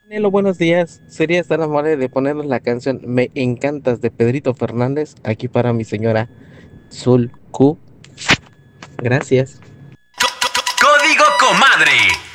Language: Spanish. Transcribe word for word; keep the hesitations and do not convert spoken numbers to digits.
Nelo, buenos días. ¿Sería tan amable de ponernos la canción Me Encantas de Pedrito Fernández aquí para mi señora Sul Q? Gracias. Código Comadre.